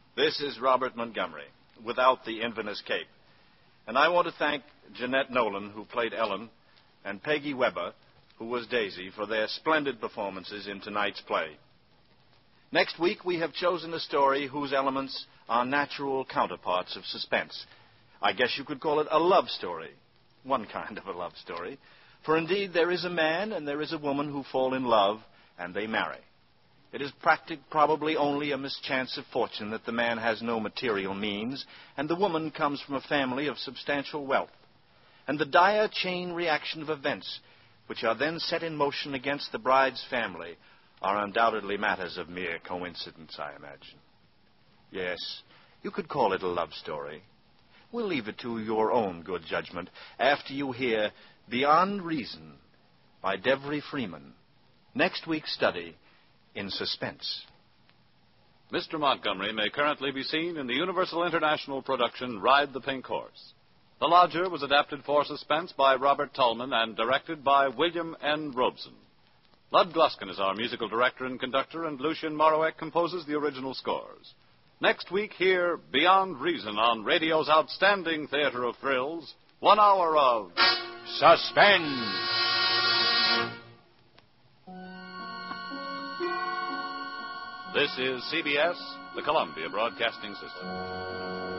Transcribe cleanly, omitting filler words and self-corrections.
This is Robert Montgomery, without the Inverness cape. And I want to thank Jeanette Nolan, who played Ellen, and Peggy Weber, who was Daisy, for their splendid performances in tonight's play. Next week, we have chosen a story whose elements are natural counterparts of suspense. I guess you could call it a love story. One kind of a love story. For indeed, there is a man and there is a woman who fall in love, and they marry. It is probably only a mischance of fortune that the man has no material means, and the woman comes from a family of substantial wealth. And the dire chain reaction of events, which are then set in motion against the bride's family, are undoubtedly matters of mere coincidence, I imagine. Yes, you could call it a love story. We'll leave it to your own good judgment after you hear Beyond Reason by Devery Freeman, next week's study in suspense. Mr. Montgomery may currently be seen in the Universal International production Ride the Pink Horse. The Lodger was adapted for suspense by Robert Tallman and directed by William N. Robeson. Lud Gluskin is our musical director and conductor, and Lucien Moraweck composes the original scores. Next week, hear Beyond Reason on radio's outstanding theater of thrills, 1 hour of suspense. This is CBS, the Columbia Broadcasting System.